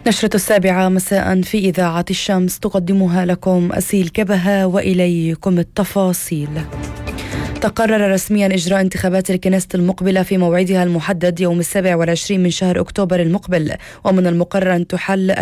نشرة 7 مساء في إذاعة الشمس تقدمها لكم أسيل كبهة، وإليكم التفاصيل. تقرر رسميا إجراء انتخابات الكنيسة المقبلة في موعدها المحدد يوم 27 من شهر أكتوبر المقبل، ومن المقرر أن تحل